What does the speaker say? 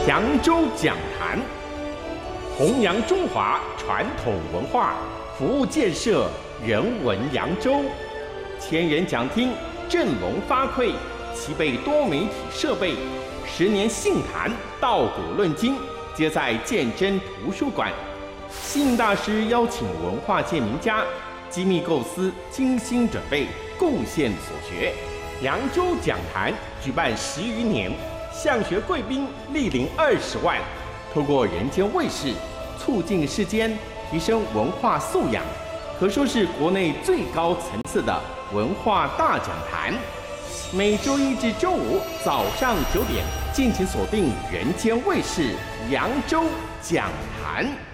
扬州讲坛，弘扬中华传统文化，服务建设人文扬州。千人讲厅振聋发聩，齐备多媒体设备，10年杏坛道古论今，皆在鉴真图书馆。幸大师邀请文化界名家，机密构思，精心准备，贡献所学。扬州讲坛举办10余年，向学贵宾莅临20万，透过人间卫视，促进世间提升文化素养，可说是国内最高层次的文化大讲坛。每周一至周五早上9点，敬请锁定人间卫视扬州讲坛。